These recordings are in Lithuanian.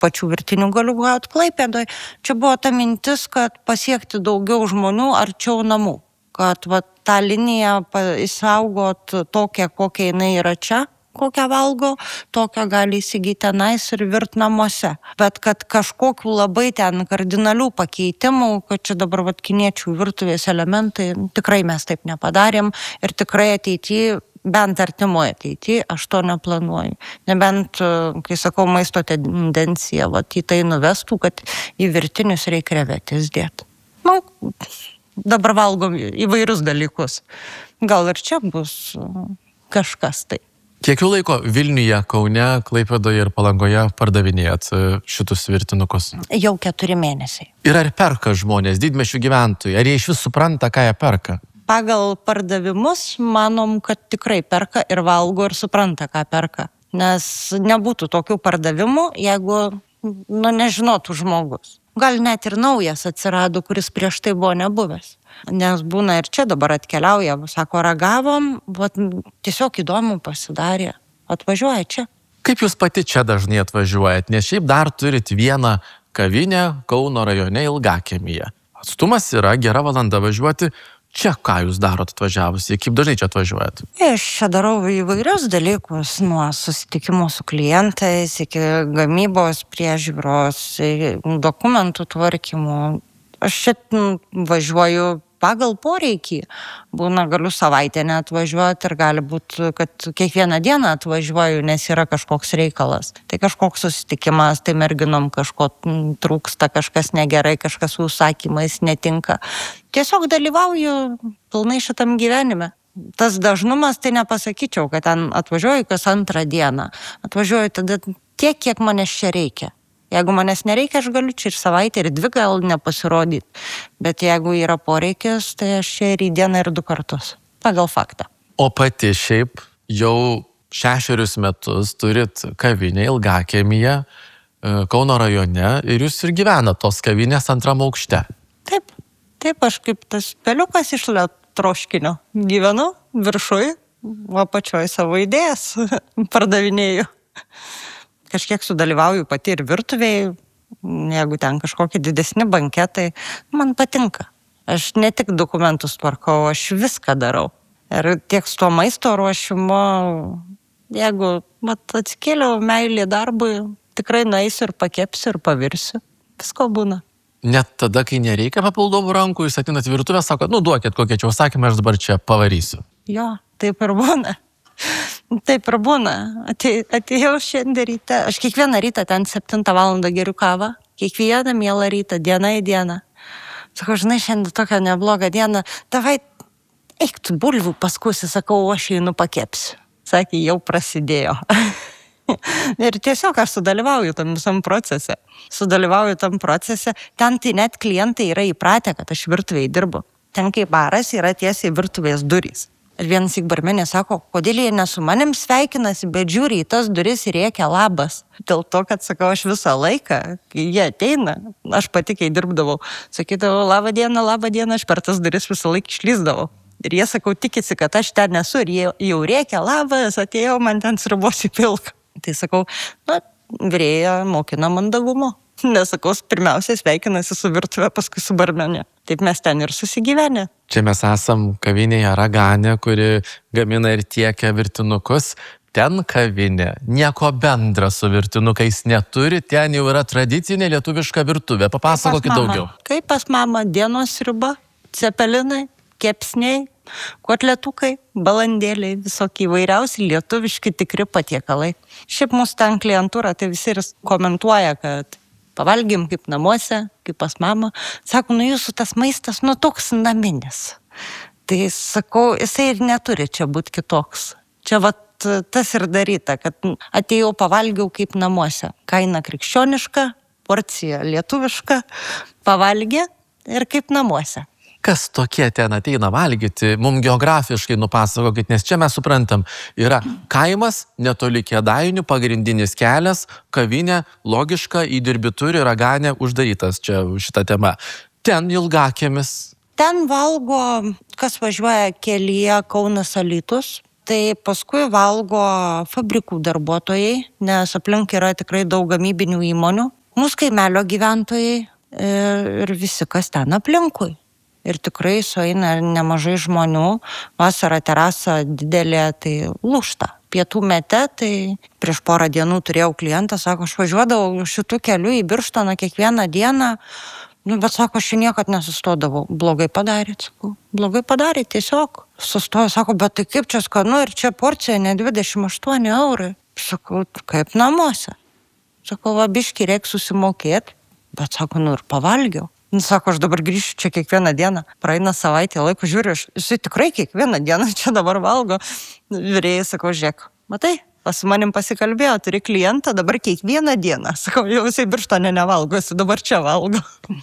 pačių virtinių galiu gauti Klaipėdoje. Čia buvo ta mintis, kad pasiekti daugiau žmonių arčiau namų. Kad tą liniją įsaugot tokią, kokia jinai yra čia, kokią valgo, tokią gali įsigyti tenais ir virt namuose. Bet kad kažkokių labai ten kardinalių pakeitimų, kad čia dabar kiniečių virtuvės elementai, tikrai mes taip nepadarėm ir tikrai ateityje, bent artimoje ateityje, aš to neplanuoju. Nebent, kai sakau, maisto tendencija, į tai nuvestų, kad į virtinius reikia krevetės dėti. Dabar valgom įvairius dalykus. Gal ir čia bus kažkas tai. Kiek jau laiko Vilniuje, Kaune, Klaipėdoje ir Palangoje pardavinėjat šitus virtinukus? Jau 4 mėnesiai. Ir ar perka žmonės, didmiesčių gyventojai? Ar jie iš vis supranta, ką jie perka? Pagal pardavimus manom, kad tikrai perka ir valgo ir supranta, ką perka. Nes nebūtų tokių pardavimų, jeigu nežinotų žmogus. Gal net ir naujas atsirado, kuris prieš tai buvo nebuvęs. Nes būna ir čia dabar atkeliauja, sako, ragavom, tiesiog įdomu pasidarė, atvažiuoja čia. Kaip jūs pati čia dažnai atvažiuojat, nes šiaip dar turit vieną kavinę Kauno rajone Ilgakiemyje. Atstumas yra gera valanda važiuoti. Čia ką jūs darot atvažiavusi, kaip dažnai čia atvažiuojat? Aš čia darau įvairius dalykus, nuo susitikimų su klientais, iki gamybos priežiūros, dokumentų tvarkymų. Aš čia važiuoju pagal poreikį. Būna, galiu savaitę neatvažiuoti ir gali būti, kad kiekvieną dieną atvažiuoju, nes yra kažkoks reikalas. Tai kažkoks susitikimas, tai merginom kažko trūksta, kažkas negerai, kažkas su užsakymais netinka. Tiesiog dalyvauju pilnai šitam gyvenime. Tas dažnumas, tai nepasakyčiau, kad ten atvažiuoju kas antrą dieną. Atvažiuoju tada tiek, kiek manęs čia reikia. Jeigu manęs nereikia, aš galiu čia ir savaitę, ir 2 gal nepasirodyti. Bet jeigu yra poreikis, tai aš čia ir į dieną, ir 2 kartus. Pagal faktą. O pati šiaip jau 6 metus turit kavinę Ilgakiemyje, Kauno rajone, ir jūs ir gyvenat tos kavinės 2 aukšte. Taip, aš kaip tas peliukas iš troškinio gyvenu viršui, o apačioj savo idėjas pardavinėju. Kažkiek sudalyvauju pati ir virtuvėje, jeigu ten kažkokie didesni banketai, man patinka. Aš ne tik dokumentus tvarkau, aš viską darau. Ir tiek su tuo maisto ruošimu, jeigu atsikėliau meilė darbui, tikrai nueisiu ir pakepsiu ir pavirsiu. Visko būna. Net tada, kai nereikia papildomų rankų, jūs atinat virtuvę, sako, duokit kokie čia užsakymai, aš dabar čia pavarysiu. Jo, taip ir būna. Taip ir būna. Atėjau šiandien ryte. Aš kiekvieną rytą ten 7 valandą geriu kavą. Kiekvieną mielą rytą, diena į dieną. Sakau, žinai, šiandien tokia nebloga diena. Davai, eik tu bulvių paskusi, sakau, aš einu pakepsiu. Sakė, jau prasidėjo. Ir tiesiog aš sudalyvauju tam visam procese. Ten tai net klientai yra įpratę, kad aš virtuvėje dirbu. Ten kaip baras yra tiesiai virtuvės durys. Ir vienas barmenė sako, kodėl jie ne su manim sveikinasi, bet žiūri į tas duris ir rėkia labas. Dėl to, kad, sakau, aš visą laiką, kai jie ateina, aš pati, kai dirbdavau, sakydavau, labą dieną, aš per tas duris visą laiką išlįsdavau. Ir jie, sakau, tikisi, kad aš ten nesu, ir jie jau rėkia labas, atėjau, man ten sriubos įpilk. Tai sakau, virėja mokina mandagumo. Nesakau, pirmiausia sveikinasi su virtuvė, paskui su barmenė. Taip mes ten ir susigyvenę. Čia mes esam kavinėje Raganė, kuri gamina ir tiekia virtinukus. Ten kavinė nieko bendra su virtinukais neturi, ten jau yra tradicinė lietuviška virtuvė. Papasakokit daugiau. Kaip pas mamą, dienos sriuba, cepelinai, kepsniai, kotletukai, balandėliai, visokie įvairiausi lietuviški tikri patiekalai. Šiaip mūsų ten klientūra, tai visi ir komentuoja, kad pavalgym kaip namuose, kaip pas mamą. Sako, jūsų tas maistas, toks naminis. Tai sakau, jisai ir neturi čia būti kitoks. Čia tas ir daryta, kad atėjau pavalgiau kaip namuose. Kaina krikščioniška, porcija lietuviška, pavalgė ir kaip namuose. Kas tokie ten ateina valgyti, mums geografiškai nupasakokit, nes čia mes suprantam, yra kaimas, netoli Kėdainių, pagrindinis kelias, kavinė, logiška, įdirbį turi, Raganė uždarytas čia šitą temą. Ten Ilgakiemis. Ten valgo, kas važiuoja kelyje Kaunas Alytus, tai paskui valgo fabrikų darbuotojai, nes aplink yra tikrai daug gamybinių įmonių, mūsų kaimelio gyventojai ir visi, kas ten aplinkui. Ir tikrai sueina nemažai žmonių, vasarą terasa didelė, tai lūžta. Pietų mete, tai prieš porą dienų turėjau klientą, sako, aš važiuodavau šitų kelių į Birštoną kiekvieną dieną, bet sako, aš niekad nesustodavau. Blogai padarėt, sakau. Blogai padarėt, tiesiog. Sustoju, sako, bet tai kaip čia skanu ir čia porcija ne 28 eurai. Sakau, kaip namuose. Sakau, va, biškį reik susimokėti, bet sako, ir pavalgiau. Sako, aš dabar grįšiu čia kiekvieną dieną. Praeina savaitė laiko, žiūriu, jisai tikrai kiekvieną dieną čia dabar valgo. Vyrėjai, sakau, žiūrėk, matai, su manim pasikalbėjo, turi klientą, dabar kiekvieną dieną. Sakau, jau jisai Birštone nevalgo, jisai dabar čia valgo.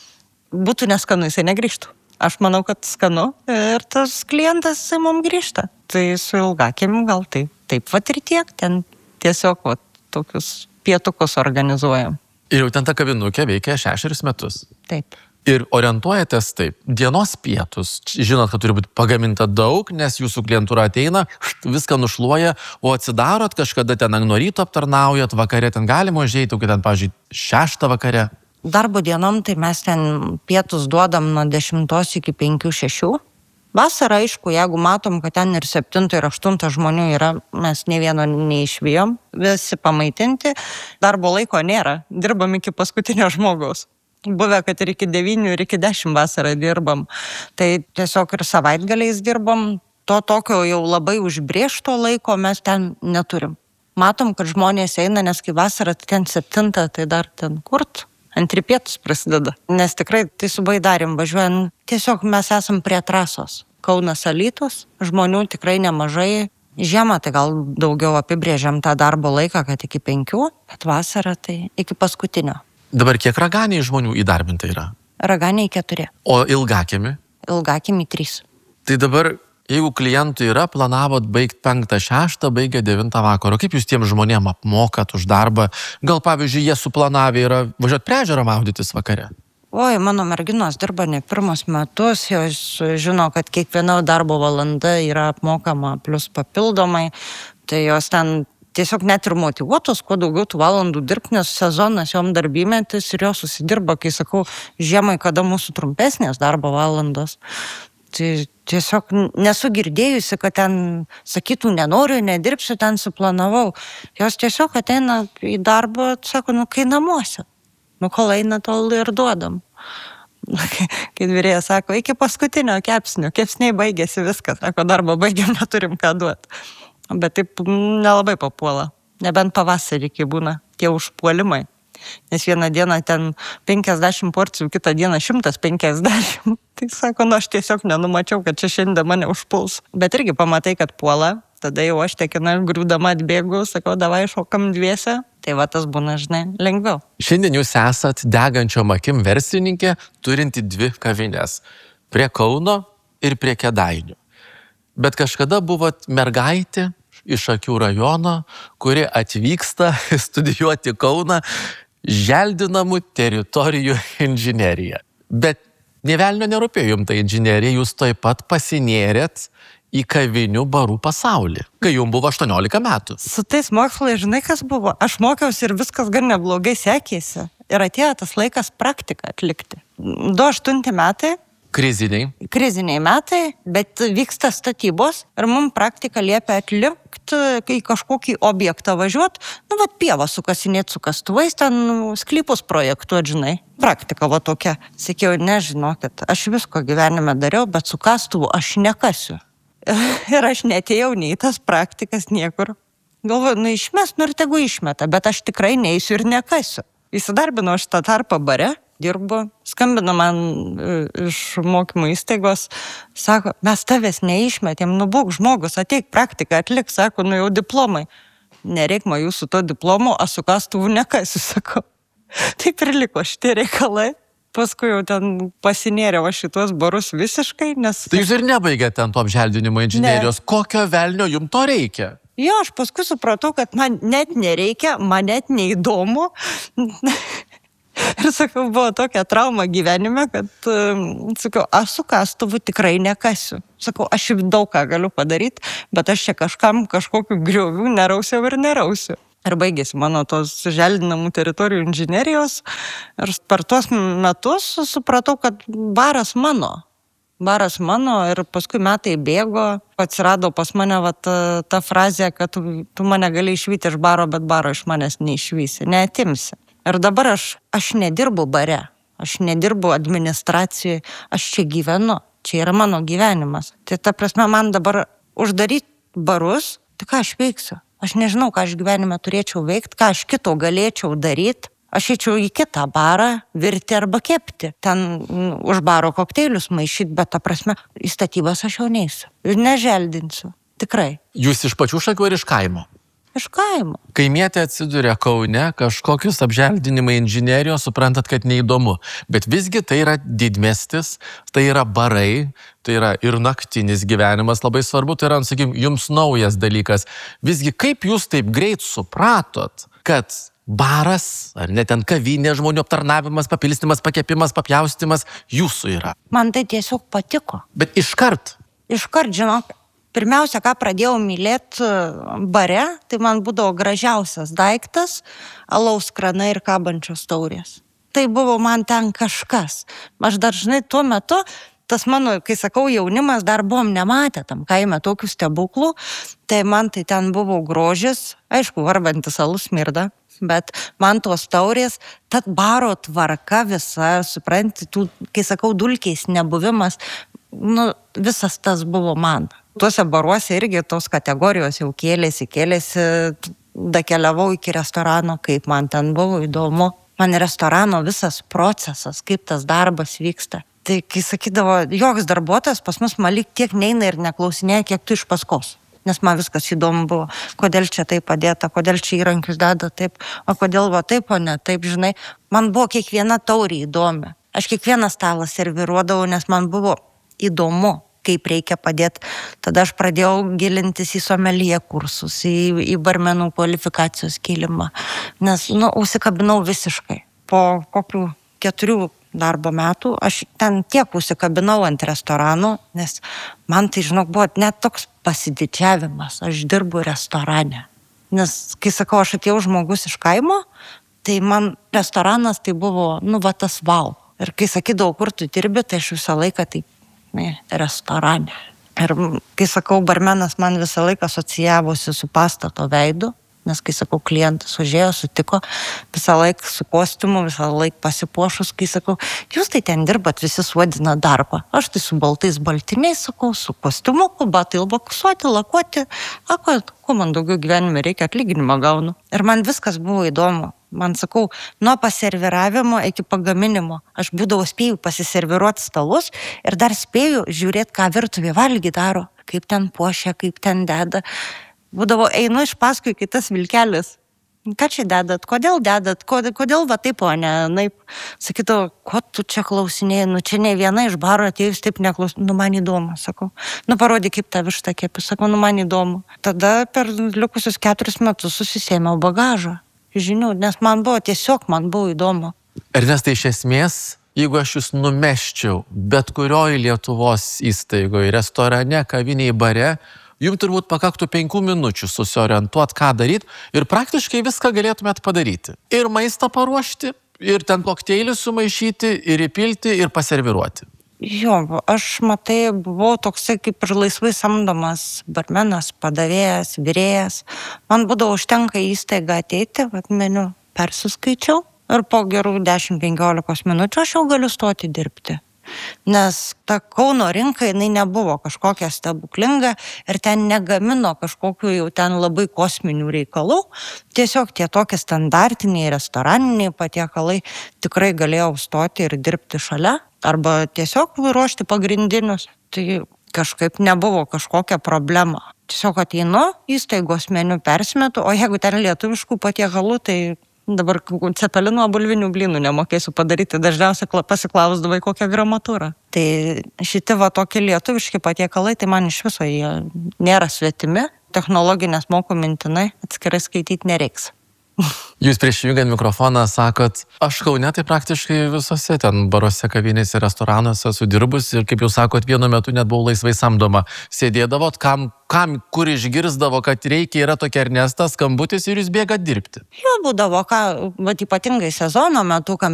Būtų neskanu, jisai negrįžtų. Aš manau, kad skanu ir tas klientas jisai mums grįžta. Tai su ilgakėmiu gal taip vat ir tiek, ten tiesiog vat, tokius pietukus organizuojam. Ir jau ten ta kavinukė veikia 6 metus. Taip. Ir orientuojatės taip, dienos pietus, žinot, kad turi būti pagaminta daug, nes jūsų klientūra ateina, viską nušluoja, o atsidarot kažkada ten nuo ryto aptarnaujat, vakare ten galima užeiti, kai ten, pavyzdžiui, 6 vakare. Darbo dienom tai mes ten pietus duodam nuo 10 iki 5-6. Vasarą, aišku, jeigu matom, kad ten ir 7 ir 8 žmonių yra, mes ne vieno neišvijom, visi pamaitinti, darbo laiko nėra, dirbam iki paskutinio žmogaus. Buvę, kad ir iki 9 ir iki 10 vasarą dirbam. Tai tiesiog ir savaitgaliais dirbam. To tokio jau labai užbrėžto laiko mes ten neturim. Matom, kad žmonės eina, nes kai vasarą ten 7, tai dar ten kurt. Antri pietus prasideda. Nes tikrai tai su baidarim važiuojant. Tiesiog mes esam prie trasos. Kaunas Alytus. Žmonių tikrai nemažai. Žiemą tai gal daugiau apibrėžiam tą darbo laiką, kad iki 5, bet vasarą tai iki paskutinio. Dabar kiek raganiai žmonių įdarbinta yra? Raganiai 4. O ilgakėmi? Ilgakėmi 3. Tai dabar, jeigu klientų yra, planavot baigti 5-6, baigia 9 vakaro. Kaip jūs tiem žmonėm apmokat už darbą? Gal, pavyzdžiui, jie suplanavę yra važiuoti prie ežero maudytis vakare? Oi, mano merginos dirba ne pirmus metus, jos žino, kad kiekviena darbo valanda yra apmokama plus papildomai, tai jos ten tiesiog net ir motyvuotos, kuo daugiau tų valandų dirbti, nes sezonas jom darbymetis ir jos susidirba, kai sakau, žiemai, kada mūsų trumpesnės darbo valandos. Tai tiesiog nesu girdėjusi, kad ten sakytų, nenoriu, nedirbsiu, ten suplanavau. Jos tiesiog ateina į darbą, sako, kai namuose. Kol eina, tol ir duodam. Kai vyrėja sako, iki paskutinio kepsnio, kepsniai baigėsi viskas, sako, darbą baigiam, neturim ką duoti. Bet taip nelabai papuola. Nebent pavasarį, kai būna tie užpuolimai. Nes vieną dieną ten 50 porcijų, kitą dieną 150. Tai sako, aš tiesiog nenumačiau, kad čia šiandien mane užpuls. Bet irgi pamatai, kad puola. Tada jau aš tekina griūdama atbėgu, sakau, davai šokam dviese. Tai va tas būna, žinai, lengviau. Šiandien jūs esat degančiom akim verslininkė, turinti 2 kavinės. Prie Kauno ir prie Kėdainių. Bet kažkada buvot mergaitė iš Šakių rajono, kuri atvyksta studijuoti Kauną želdinamų teritorijų inžineriją. Bet nė velnio nerūpėjo jums ta inžinerija, jūs taip pat pasinėrėt į kavinių barų pasaulį, kai jums buvo 18 metų. Su tais mokslais, žinai, kas buvo? Aš mokiausi ir viskas gan neblogai sekėsi. Ir atėjo tas laikas praktiką atlikti. 2-8 metai. Kriziniai metai, bet vyksta statybos ir mums praktika liepia atlikti, kai kažkokį objektą važiuot, pievą sukasinėti su kastuvais, ten sklypus projektuot, žinai. Praktika va tokia. Sakiau, nežinokit, aš visko gyvenime dariau, bet su kastuvu aš nekasiu. Ir aš netėjau nei tas praktikas niekur. Galvoju, išmes, ir tegu išmeta, bet aš tikrai neįsiu ir nekasiu. Įsidarbinau šitą tarpą bare. Dirbu, skambino man iš mokymo įstaigos, sako, mes tavęs neišmetėm, būk žmogus, ateik praktiką atlik, sako, jau diplomai. Nereik man jūsų to diplomo, aš su kastuvu nekasiu, sako. Taip ir liko šitie reikalai. Paskui jau ten pasinėriau šituos barus visiškai, nes... Tai jūs ir nebaigėte ten to apželdinimo inžinerijos. Ne. Kokio velnio jums to reikia? Jo, aš paskui supratau, kad man net nereikia, man net neįdomu. Ir Ir sakau, buvo tokia trauma gyvenime, kad, sakau, aš su kastuvu tikrai nekasiu. Sakau, aš jau daug ką galiu padaryti, bet aš čia kažkam kažkokiu grioviu nerausiu ir nerausiu. Ir baigėsi mano tos želdinamų teritorijų inžinerijos. Ir per tuos metus supratau, kad baras mano ir paskui metai bėgo, atsirado pas mane ta frazė, kad tu mane gali išvyti iš baro, bet baro iš manęs neišvysi, neatimsi. Ir dabar aš nedirbu bare, aš nedirbu administracijoje, aš čia gyvenu, čia yra mano gyvenimas. Tai ta prasme, man dabar uždaryti barus, tai ką aš veiksiu? Aš nežinau, ką aš gyvenime turėčiau veikti, ką aš kito galėčiau daryti. Aš eičiau į kitą barą virti arba kepti. Ten už baro kokteilius maišyti, bet ta prasme, į statybas aš jau neisiu. Ir neželdinsiu. Tikrai. Jūs iš pačių šakių ar iš kaimo? Iš kaimo. Kaimietė atsiduria Kaune, kažkokius apželdinimai inžinerijos, suprantat, kad neįdomu. Bet visgi tai yra didmiestis, tai yra barai, tai yra ir naktinis gyvenimas, labai svarbu, tai yra, sakykim, jums naujas dalykas. Visgi kaip jūs taip greit supratot, kad baras, ar net ten kavinė, žmonių aptarnavimas, papilstymas, pakepimas, papjaustymas, jūsų yra? Man tai tiesiog patiko. Bet iškart? Iškart, žinok, pirmiausia, ką pradėjau mylėti bare, tai man būdavo gražiausias daiktas - alaus kranai ir kabančios taurės. Tai buvo man ten kažkas. Aš dažnai tuo metu, tas mano, kai sakau, jaunimas, dar buvom nematę tam kaime tokių stebuklų, tai man tai ten buvo grožis, aišku, varvantis alus smirda. Bet man tos taurės, tad baro tvarka visa, supranti, kai sakau, dulkiais nebuvimas, visas tas buvo man. Tuose baruose irgi tos kategorijos jau kėlėsi, dakeliavau iki restorano, kaip man ten buvo įdomu. Man restorano visas procesas, kaip tas darbas vyksta. Tai kai sakydavo, joks darbuotojas pas mus malik tiek neina ir neklausinėja, kiek tu iš paskos. Nes man viskas įdomu buvo, kodėl čia taip padėta, kodėl čia įrankius deda taip, o kodėl va taip, o ne taip, žinai. Man buvo kiekviena taurė įdomi. Aš kiekvieną stalą serviruodavau, nes man buvo įdomu, kaip reikia padėti. Tada aš pradėjau gilintis į someljė kursus, į barmenų kvalifikacijos kėlimą. Nes, užsikabinau visiškai. Po kokių 4 darbo metų aš ten tiek užsikabinau ant restoranų, nes man tai, žinok, buvo net toks pasididžiavimas. Aš dirbu restorane. Nes, kai sakau, aš atėjau žmogus iš kaimo, tai man restoranas tai buvo, tas vau. Ir kai sakydavau, kur tu dirbi, tai aš visą laiką taip, restorane. Ir kai sakau, barmenas man visą laiką asocijavosi su pastato veidu. Nes, kai sakau, klientas užėjo, sutiko, visą laiką su kostiumu, visą laiką pasipuošus, kai sakau, jūs tai ten dirbat, visi suodina darbą. Aš tai su baltais baltiniais, sakau, su kostiumu, batai ilbakusuoti, lakuoti. Ko man daugiau gyvenime reikia, atlyginimą gaunu. Ir man viskas buvo įdomu. Man, sakau, nuo paserviravimo iki pagaminimo. Aš būdavau spėjau pasiserviruoti stalus ir dar spėjau žiūrėti, ką virtuvė valgy daro, kaip ten puošia, kaip ten deda. Būdavo, einu iš paskui kitas vilkelis. Ką čia dedat? Kodėl dedat? Kodėl va taip, o ne naip? Sakydavo, ko tu čia klausinėjai? Čia ne viena iš baro atėjus taip neklausinėjai. Man įdomu, sakau. Parodyk, kaip tą vištą kepi. Sakau, man įdomu. Tada per likusius 4 metus susisėmiau bagažą žinių, nes man buvo įdomu. Ernestai, iš esmės, jeigu aš jūs numesčiau bet kurioj Lietuvos įstaigoje, restorane, kavinėje, bare, jums turbūt pakaktų 5 minučių susiorientuoti, ką daryti ir praktiškai viską galėtumėt padaryti. Ir maistą paruošti, ir ten kokteilį sumaišyti, ir įpilti, ir paserviruoti. Jo, aš buvau toksai kaip ir laisvai samdomas barmenas, padavėjas, virėjas. Man būdavo užtenka į įstaigą ateiti, meniu persiskaičiau ir po gerų 10-15 minučių aš jau galiu stoti dirbti. Nes ta Kauno rinka, jinai nebuvo kažkokia stebuklinga ir ten negamino kažkokių jau ten labai kosminių reikalų. Tiesiog tie tokie standartiniai restoraniniai patiekalai tikrai galėjau stoti ir dirbti šalia arba tiesiog ruošti pagrindinius. Tai kažkaip nebuvo kažkokia problema. Tiesiog ateinu, įstaigos meniu persimetu, o jeigu ten lietuviškų patiekalų, tai dabar cepelino bulvinių blynų nemokėsiu padaryti, dažniausiai pasiklausdavai kokią gramatūrą. Tai šitie tokie lietuviški patiekalai, tai man iš viso jie nėra svetimi, technologinės moku mintinai, atskirai skaityti nereiks. Jūs prieš jungiant mikrofoną sakot, aš Kaune tai praktiškai visose ten baruose, kavinėse, restoranuose sudirbus ir kaip jūs sakot, vienu metu net buvau laisvai samdoma. Sėdėdavot, kur išgirsdavo, kad reikia, yra tokia Ernesta skambutis ir jūs bėgat dirbti. Jo būdavo, vat ypatingai sezono metu, kai